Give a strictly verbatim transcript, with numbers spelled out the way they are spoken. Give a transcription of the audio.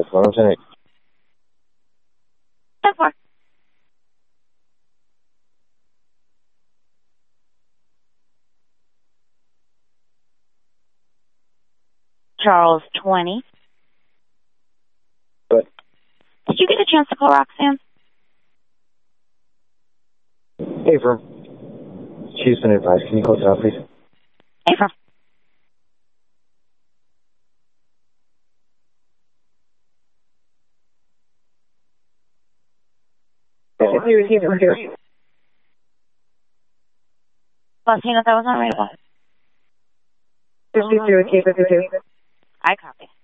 one oh eight. ten four. Charles twenty. But Did you get a chance to call Roxanne? hey, firm. She's been advised. Can you close it out, please? Hey, from. If you receive from here. Bustina, that was not right. fifty-two, K fifty-two. I copy.